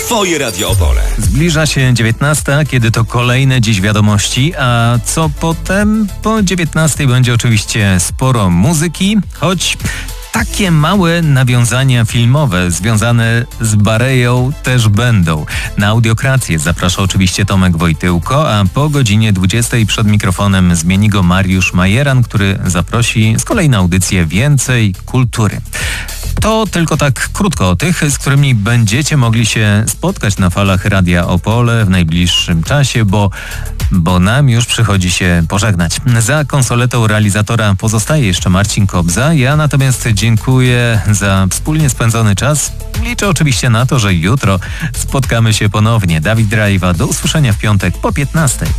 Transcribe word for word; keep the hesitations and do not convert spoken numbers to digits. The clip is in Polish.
Twoje Radio Opole. Zbliża się dziewiętnasta, kiedy to kolejne dziś wiadomości, a co potem? Po dziewiętnastej będzie oczywiście sporo muzyki, choć takie małe nawiązania filmowe związane z Bareją też będą. Na Audiokrację zaprasza oczywiście Tomek Wojtyłko, a po godzinie dwudziestej przed mikrofonem zmieni go Mariusz Majeran, który zaprosi z kolei na audycję Więcej Kultury. To tylko tak krótko o tych, z którymi będziecie mogli się spotkać na falach Radia Opole w najbliższym czasie, bo, bo nam już przychodzi się pożegnać. Za konsoletą realizatora pozostaje jeszcze Marcin Kobza. Ja natomiast dziękuję za wspólnie spędzony czas. Liczę oczywiście na to, że jutro spotkamy się ponownie. Dawid Drajwa, do usłyszenia w piątek po piętnastej.